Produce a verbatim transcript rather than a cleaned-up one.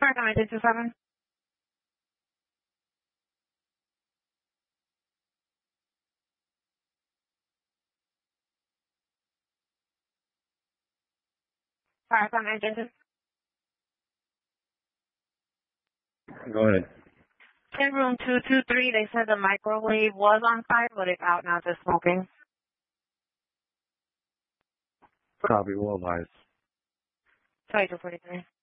Fire nine two two seven. Fire nine two two. Go ahead. In room two two three, they said the microwave was on fire, but it's out now, just smoking. Copy, World Eyes. twenty-two forty-three.